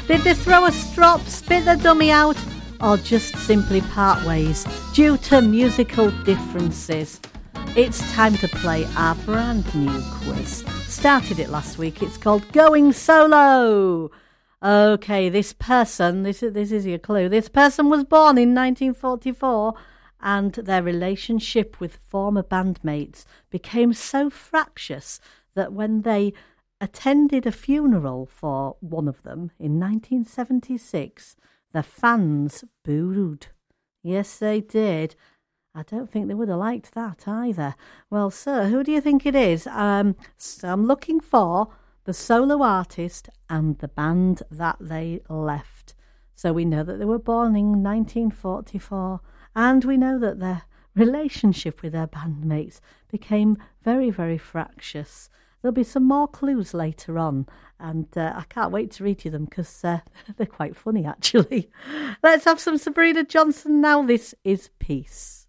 Did they throw a strop, spit the dummy out, or just simply part ways due to musical differences? It's time to play our brand new quiz. Started it last week. It's called Going Solo. Okay, this person, this is your clue. This person was born in 1944, and their relationship with former bandmates became so fractious that when they attended a funeral for one of them in 1976, the fans booed. Yes, they did. I don't think they would have liked that either. Well, sir, who do you think it is? So I'm looking for the solo artist and the band that they left. So we know that they were born in 1944, and we know that their relationship with their bandmates became very, very fractious. There'll be some more clues later on, and I can't wait to read you them because they're quite funny, actually. Let's have some Sabrina Johnson now. This is Peace.